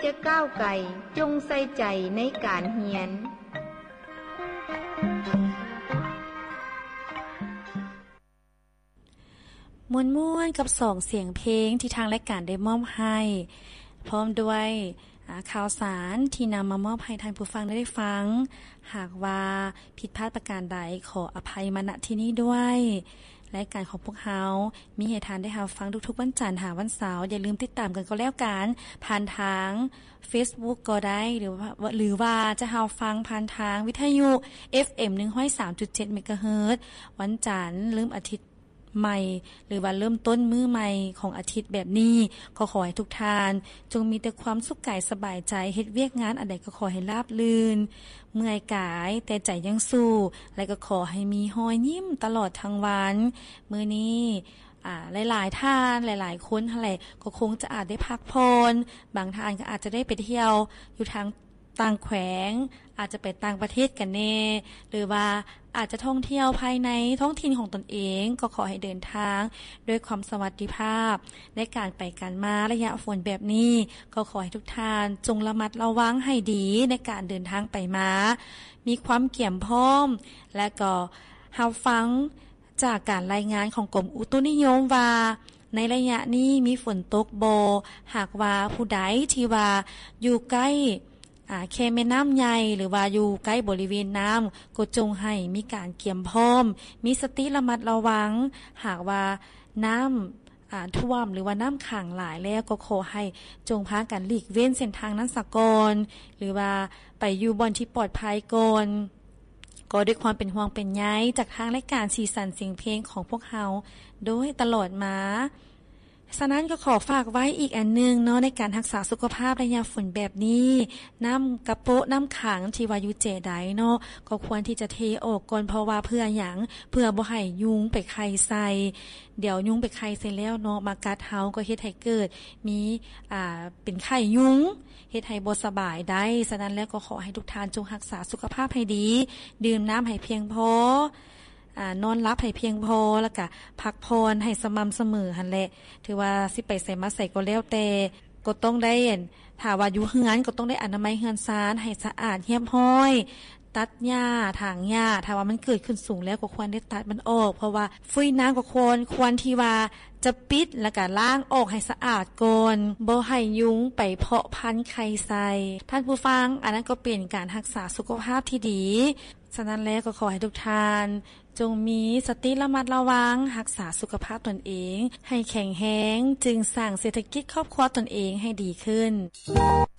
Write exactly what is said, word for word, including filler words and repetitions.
จะก้าวไกลจงใส่ใจในการเรียนม่วนๆกับสองเสียงเพลงที่ทางรายการได้มอบให้พร้อมด้วยข่าวสารที่นำมามอบให้ท่านผู้ฟังได้ฟังหากว่าผิดพลาดประการใดขออภัยมาณที่นี้ด้วยรายการของพวกเฮามีให้ทานได้รับฟังทุกๆวันจันทร์หาวันเสาร์อย่าลืมติดตามกันก็แล้วกันผ่านทาง Facebook ก็ได้หรือว่าหรือว่าจะเฮาฟังผ่านทางวิทยุ เอฟ เอ็ม หนึ่งร้อยสามจุดเจ็ด เมกะเฮิรตซ์ วันจันทร์ลืมอาทิตย์ใหม่หรือว่าเริ่มต้นมื้อใหม่ของอาทิตย์แบบนี้ก็ขอให้ทุกท่านจงมีแต่ความสุขกายสบายใจเฮ็ดเวียกงานอันใดก็ขอให้ราบรื่นเมื่อยกายแต่ใจยังสู้และก็ขอให้มีรอยยิ้มตลอดทั้งวันมื้อนี้อ่าหลายๆท่านหลายๆคนหั่นแหละก็คงจะอาจได้พักผ่อนบางท่านก็อาจจะได้ไปเที่ยวอยู่ทางต่างแขวงอาจจะไปต่างประเทศกันแน่หรือว่าอาจจะท่องเที่ยวภายในท้องถิ่นของตนเองก็ขอให้เดินทางด้วยความสวัสดิภาพในการไปกันมาระยะฝนแบบนี้ก็ขอให้ทุกท่านจงระมัดระวังให้ดีในการเดินทางไปมามีความเกี่ยมพร้อมและก็รับฟังจากการรายงานของกรมอุตุนิยมว่าในระยะนี้มีฝนตกบ่หากว่าผู้ใดที่ว่าอยู่ใกล้อ่าแค่แม่น้ำใหญ่หรือว่าอยู่ใกล้บริเวณน้ำก็จงให้มีการเกี่ยมพร้อมมีสติระมัดระวังหากว่าน้ำอ่าท่วมหรือว่าน้ำขังหลายแล้วก็ขอให้จงพากันหลีกเว้นเส้นทางนั้นซะก่อนหรือว่าไปอยู่บอนที่ปลอดภัยก่อนก็ด้วยความเป็นห่วงเป็นใยจากทางรายการสีสันเสียงเพลงของพวกเฮาโดยตลอดมาฉะนั้นก็ขอฝากไว้อีกอันนึงเนาะในการรักษาสุขภาพระยะฝนแบบนี้น้ำกระโปะน้ำขังที่ว่าอยู่เจไดเนาะก็ควรที่จะเทออกก่อนเพราะว่าเพื่อหยังเพื่อบ่ให้ยุงไปไข่ใส่เดี๋ยวยุงไปไข่ใส่แล้วเนาะมากัดเฮาก็เฮ็ดให้เกิดมีอ่าเป็นไข้ยุงเฮ็ดให้บ่สบายได้ฉะนั้นแล้วก็ขอให้ทุกท่านจงรักษาสุขภาพให้ดีดื่มน้ำให้เพียงพออ่านอนหลับให้เพียงพอแล้วก็พักผ่อนให้สม่ำเสมอหั่นแหละถือว่าสิไปไสมาไสก็แล้วแต่ก็ต้องได้ถ้าว่าอยู่เฮือนก็ต้องได้อนามัยเฮือนซานให้สะอาดเรียบร้อยตัดหญ้าถางหญ้าถ้าว่ามันเกิดขึ้นสูงแล้วก็ควรได้ตัดมันออกเพราะว่าฟุ้ยน้ำก็ควรควรที่ว่าจะปิดแล้วก็ล้างออกให้สะอาดก่อนบ่ให้ยุงไปเพาะพันธุ์ไข่ใส่ท่านผู้ฟังอันนั้นก็เป็นการรักษาสุขภาพที่ดีฉะนั้นแล้วก็ขอให้ทุกท่านจงมีสติระมัดระวังรักษาสุขภาพตนเองให้แข็งแรงจึงสร้างเศรษฐกิจครอบครัวตนเองให้ดีขึ้น